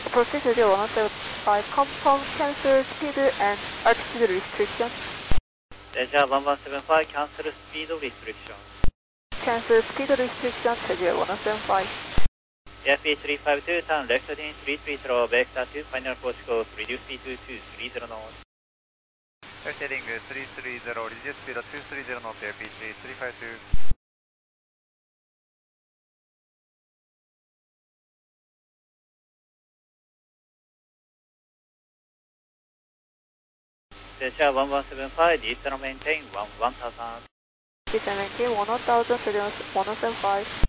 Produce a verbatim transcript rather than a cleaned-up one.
Procedure one oh seven five, confirm cancel speed and altitude restriction. Leisure one one seven five, cancel speed restriction. Cancel speed restriction, Leisure one oh seven five. A F P three five two, turn left heading three three zero, vector two, final approach course, reduce speed to two three zero knots. Left heading three three zero, reduce speed to two three zero knots, A F P three five two. Leisure one one seven five, descend maintain one one thousand. Descend maintain one thousand, Leisure one oh seven five.